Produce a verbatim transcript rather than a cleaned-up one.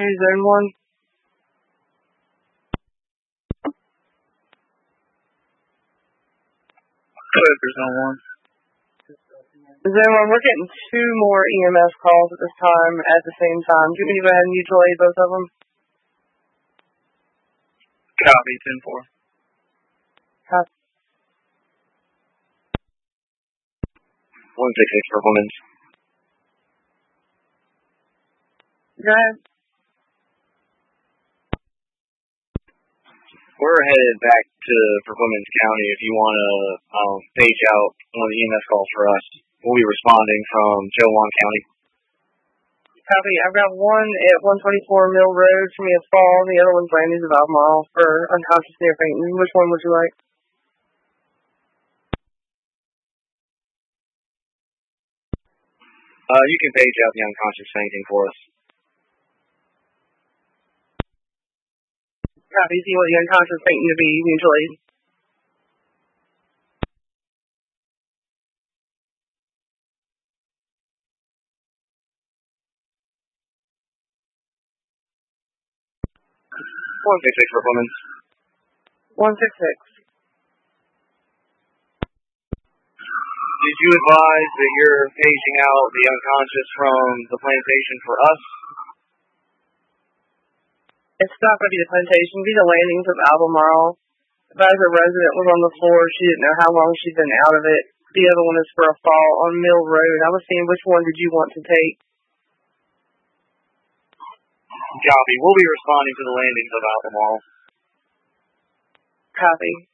Zone one. For Zone one. Zone one, we're getting two more E M S calls at this time at the same time. Do you want me to go ahead and mutual aid both of them? Copy, ten four. Copy. one six six for Women's. Go ahead. We're headed back to for Women's County if you want to um, page out one of the E M S calls for us. We'll be responding from Jowan County. Copy. I've got one at one twenty-four Mill Road for me a fall, and the other one's brand new to Valmall for unconscious near fainting. Which one would you like? Uh, you can page out the unconscious fainting for us. Copy. Do you want the unconscious fainting to be mutual aid? one six six for Women's. one six six. Did you advise that you're paging out the unconscious from the plantation for us? It's not going to be the plantation. It'll be the landings of Albemarle. If I was a resident was on the floor, she didn't know how long she'd been out of it. The other one is for a fall on Mill Road. I was seeing which one did you want to take? Copy. We'll be responding to the landings of Albemarle. Copy.